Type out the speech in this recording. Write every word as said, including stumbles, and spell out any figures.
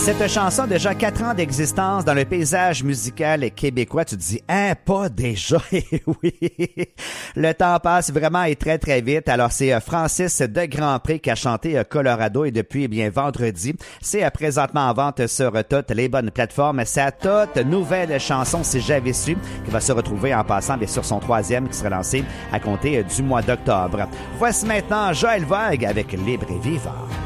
Cette chanson a déjà quatre ans d'existence dans le paysage musical québécois. Tu te dis, hein, pas déjà? Oui, le temps passe vraiment et très, très vite. Alors, c'est Francis de Grandpré qui a chanté Colorado et depuis, eh bien, vendredi, c'est présentement en vente sur toutes les bonnes plateformes. Sa toute nouvelle chanson, Si j'avais su, qui va se retrouver en passant bien, sur son troisième qui sera lancé à compter du mois d'octobre. Voici maintenant Joël Vogue avec Libre et Vivant.